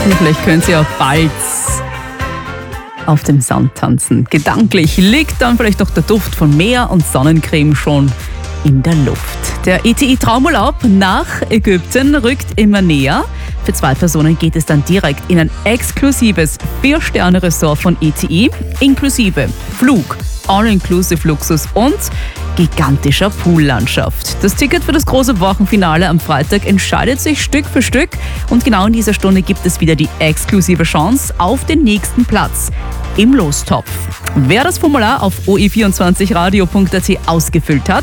Und vielleicht könnt ihr auch bald auf dem Sand tanzen. Gedanklich liegt dann vielleicht noch der Duft von Meer und Sonnencreme schon in der Luft. Der ETI-Traumurlaub nach Ägypten rückt immer näher. Für 2 Personen geht es dann direkt in ein exklusives 4-Sterne-Resort von ETI, inklusive Flug, All-Inclusive-Luxus und gigantischer Poollandschaft. Das Ticket für das große Wochenfinale am Freitag entscheidet sich Stück für Stück und genau in dieser Stunde gibt es wieder die exklusive Chance auf den nächsten Platz im Lostopf. Wer das Formular auf OE24radio.at ausgefüllt hat,